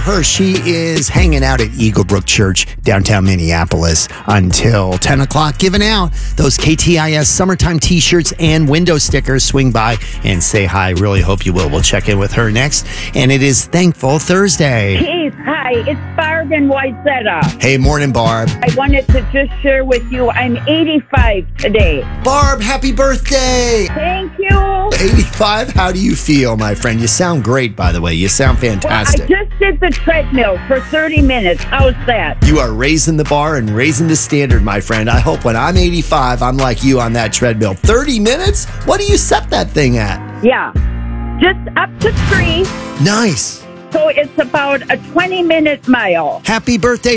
her. She is hanging out at Eaglebrook Church, downtown Minneapolis, until 10 o'clock, giving out those KTIS summertime t-shirts and window stickers. Swing by and say hi. Really hope you will. We'll check in with her next. And it is Thankful Thursday. Keith, hi, it's Barb in Wayzata. Hey, morning, Barb. I wanted to just share with you, I'm 85 today. Barb, happy birthday. Thank you. 85, how do you feel, my friend? You sound great, by the way. You sound fantastic. Well, I just did the treadmill for 30 minutes. How's that? You are raising the bar and raising the standard, my friend. I hope when I'm 85, I'm like you on that treadmill. 30 minutes? What do you set that thing at? Yeah, just up to 3. Nice. So it's about a 20-minute mile. Happy birthday.